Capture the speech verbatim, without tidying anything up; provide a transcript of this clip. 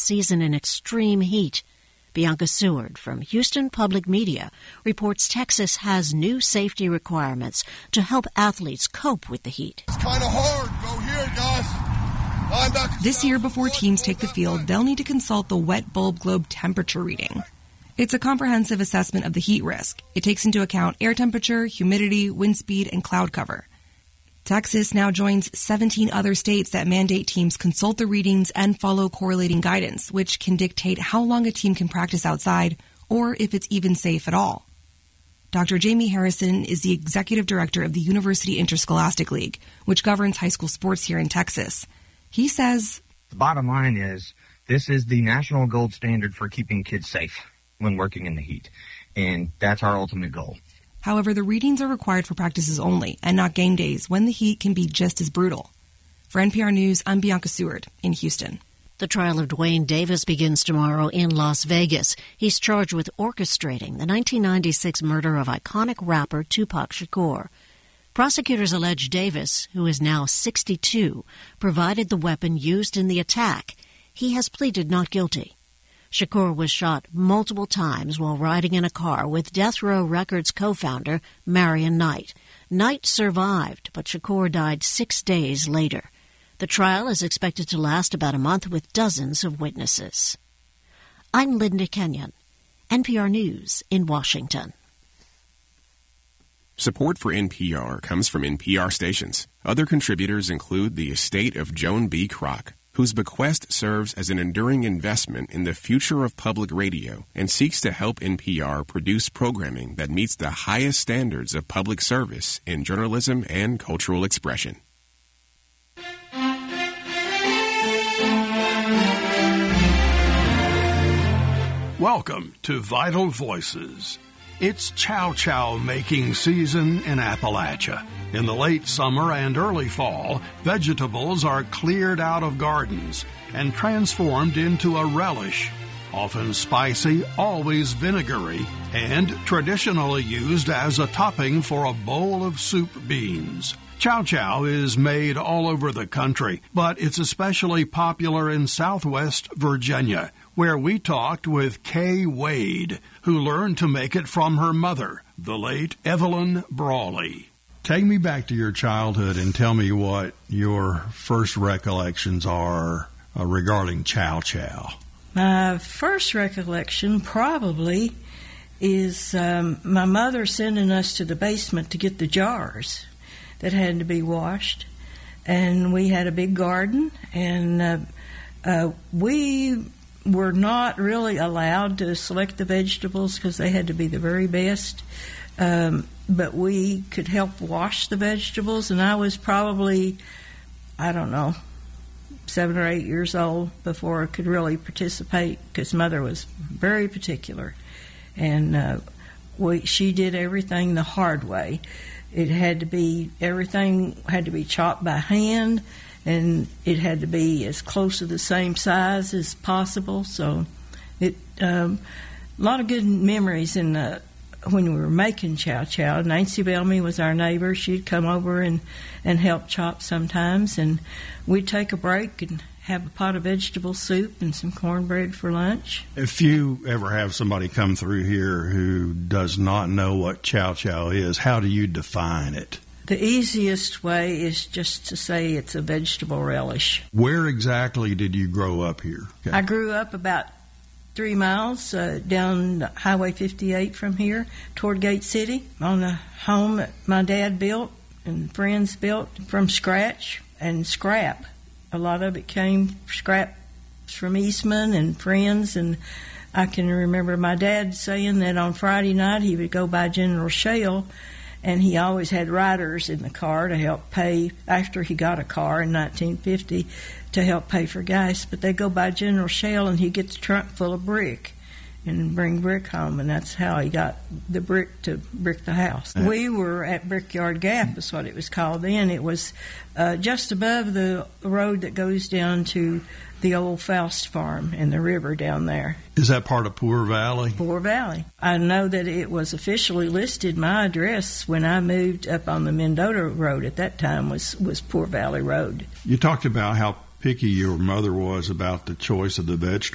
season in extreme heat. Bianca Seward from Houston Public Media reports Texas has new safety requirements to help athletes cope with the heat. It's kind of hard. Go here, guys. This year, before teams take the field, they'll need to consult the wet bulb globe temperature reading. It's a comprehensive assessment of the heat risk. It takes into account air temperature, humidity, wind speed, and cloud cover. Texas now joins seventeen other states that mandate teams consult the readings and follow correlating guidance, which can dictate how long a team can practice outside or if it's even safe at all. Doctor Jamie Harrison is the executive director of the University Interscholastic League, which governs high school sports here in Texas. He says, the bottom line is this is the national gold standard for keeping kids safe when working in the heat, and that's our ultimate goal. However, the readings are required for practices only and not game days when the heat can be just as brutal. For N P R News, I'm Bianca Seward in Houston. The trial of Dwayne Davis begins tomorrow in Las Vegas. He's charged with orchestrating the nineteen ninety-six murder of iconic rapper Tupac Shakur. Prosecutors allege Davis, who is now sixty-two, provided the weapon used in the attack. He has pleaded not guilty. Shakur was shot multiple times while riding in a car with Death Row Records co-founder Marion Knight. Knight survived, but Shakur died six days later. The trial is expected to last about a month with dozens of witnesses. I'm Linda Kenyon, N P R News in Washington. Support for N P R comes from N P R stations. Other contributors include the estate of Joan B. Kroc, whose bequest serves as an enduring investment in the future of public radio and seeks to help N P R produce programming that meets the highest standards of public service in journalism and cultural expression. Welcome to Vital Voices. It's chow chow making season in Appalachia. In the late summer and early fall, vegetables are cleared out of gardens and transformed into a relish, often spicy, always vinegary, and traditionally used as a topping for a bowl of soup beans. Chow chow is made all over the country, but it's especially popular in Southwest Virginia, where we talked with Kay Wade, who learned to make it from her mother, the late Evelyn Brawley. Take me back to your childhood and tell me what your first recollections are uh, regarding chow chow. My first recollection probably is um, my mother sending us to the basement to get the jars that had to be washed. And we had a big garden, and uh, uh, we were not really allowed to select the vegetables because they had to be the very best. Um, but we could help wash the vegetables, and I was probably, I don't know, seven or eight years old before I could really participate because Mother was very particular. And uh, we, she did everything the hard way. It had to be, everything had to be chopped by hand, and it had to be as close to the same size as possible. So it, um, a lot of good memories in the, when we were making chow chow. Nancy Bellamy was our neighbor. She'd come over and, and help chop sometimes, and we'd take a break and have a pot of vegetable soup and some cornbread for lunch. If you ever have somebody come through here who does not know what chow chow is, how do you define it? The easiest way is just to say it's a vegetable relish. Where exactly did you grow up here? Okay. I grew up about three miles uh, down Highway fifty-eight from here toward Gate City on a home that my dad built and friends built from scratch and scrap. A lot of it came scraps from Eastman and friends, and I can remember my dad saying that on Friday night he would go by General Shale, and he always had riders in the car to help pay after he got a car in nineteen fifty to help pay for gas. But they go by General Shale, and he gets a trunk full of brick and bring brick home, and that's how he got the brick to brick the house. Uh-huh. We were at Brickyard Gap, is what it was called then. It was uh, just above the road that goes down to the old Faust farm and the river down there. Is that part of Poor Valley? Poor Valley. I know that it was officially listed. My address when I moved up on the Mendota Road at that time was, was Poor Valley Road. You talked about how picky your mother was about the choice of the vegetables.